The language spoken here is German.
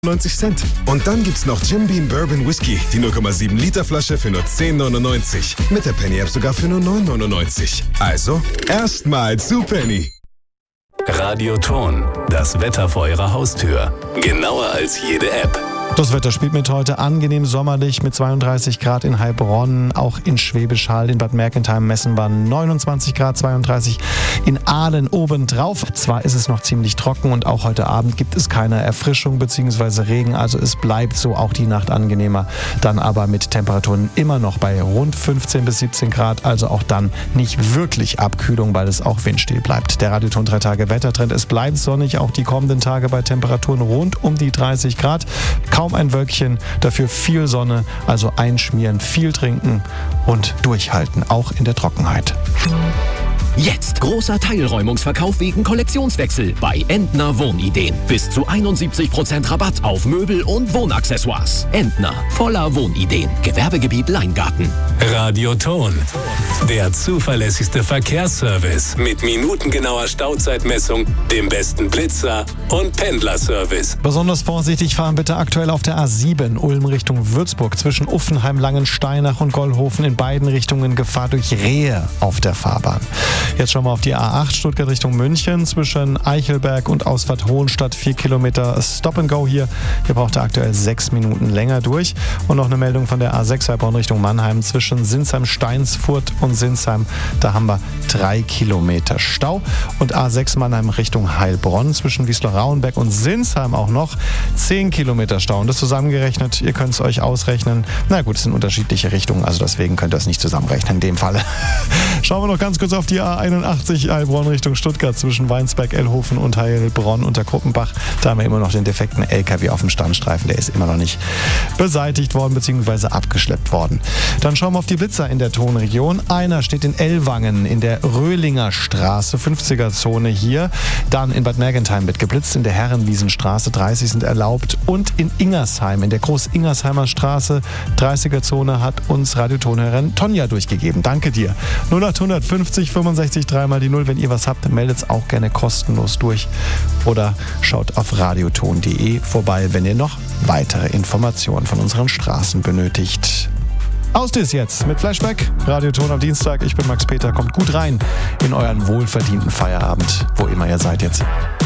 90 Cent. Und dann gibt's noch Jim Beam Bourbon Whisky, die 0,7 Liter Flasche für nur 10,99. Mit der Penny App sogar für nur 9,99. Also, erstmal zu Penny. Radio Ton, das Wetter vor Ihrer Haustür. Genauer als jede App. Das Wetter spielt mit heute angenehm sommerlich mit 32 Grad in Heilbronn, auch in Schwäbisch Hall, in Bad Mergentheim messen wir 29 Grad, 32 in Aalen obendrauf. Zwar ist es noch ziemlich trocken und auch heute Abend gibt es keine Erfrischung bzw. Regen, also es bleibt so auch die Nacht angenehmer, dann aber mit Temperaturen immer noch bei rund 15 bis 17 Grad, also auch dann nicht wirklich Abkühlung, weil es auch windstill bleibt. Der Radio Ton 3 Tage Wettertrend, es bleibt sonnig, auch die kommenden Tage bei Temperaturen rund um die 30 Grad. Kaum ein Wölkchen, dafür viel Sonne, also einschmieren, viel trinken und durchhalten, auch in der Trockenheit. Jetzt großer Teilräumungsverkauf wegen Kollektionswechsel bei Entner Wohnideen. Bis zu 71% Rabatt auf Möbel und Wohnaccessoires. Entner, voller Wohnideen. Gewerbegebiet Leingarten. Radio Ton, der zuverlässigste Verkehrsservice mit minutengenauer Stauzeitmessung, dem besten Blitzer und Pendlerservice. Besonders vorsichtig fahren bitte aktuell auf der A7 Ulm Richtung Würzburg zwischen Uffenheim, Langensteinach und Gollhofen in beiden Richtungen Gefahr durch Rehe auf der Fahrbahn. Jetzt schauen wir auf die A8 Stuttgart Richtung München zwischen Eichelberg und Ausfahrt Hohenstadt 4 Kilometer Stop and Go hier. Hier braucht er aktuell 6 Minuten länger durch. Und noch eine Meldung von der A6 Heilbronn Richtung Mannheim zwischen Sinsheim-Steinsfurt und Sinsheim. Da haben wir 3 Kilometer Stau. Und A6 Mannheim Richtung Heilbronn zwischen Wiesloch-Rauenberg und Sinsheim auch noch 10 Kilometer Stau. Und das zusammengerechnet, ihr könnt es euch ausrechnen. Na gut, es sind unterschiedliche Richtungen, also deswegen könnt ihr es nicht zusammenrechnen in dem Fall. Schauen wir noch ganz kurz auf die A81 Heilbronn Richtung Stuttgart zwischen Weinsberg, Ellhofen und Heilbronn unter Kruppenbach. Da haben wir immer noch den defekten LKW auf dem Standstreifen. Der ist immer noch nicht beseitigt worden bzw. abgeschleppt worden. Dann schauen wir auf die Blitzer in der Tonregion. Einer steht in Ellwangen in der Röhlinger Straße, 50er-Zone hier. Dann in Bad Mergentheim wird geblitzt, in der Herrenwiesenstraße 30 sind erlaubt. Und in Ingersheim, in der Groß-Ingersheimer Straße, 30er-Zone hat uns Radiotonhörerin Tonja durchgegeben. Danke dir. 0800 50 65 3 mal die 0. Wenn ihr was habt, meldet es auch gerne kostenlos durch. Oder schaut auf radioton.de vorbei, wenn ihr noch weitere Informationen von unseren Straßen benötigt. Aus dies jetzt mit Flashback. Radioton am Dienstag. Ich bin Max Peter. Kommt gut rein in euren wohlverdienten Feierabend, wo immer ihr seid jetzt.